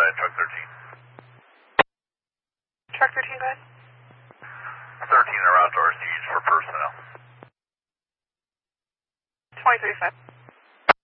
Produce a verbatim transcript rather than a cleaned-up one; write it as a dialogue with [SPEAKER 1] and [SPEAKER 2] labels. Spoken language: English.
[SPEAKER 1] ahead, truck thirteen.
[SPEAKER 2] Truck thirteen, go ahead.
[SPEAKER 1] thirteen are outdoor siege for personnel.
[SPEAKER 2] twenty-three five.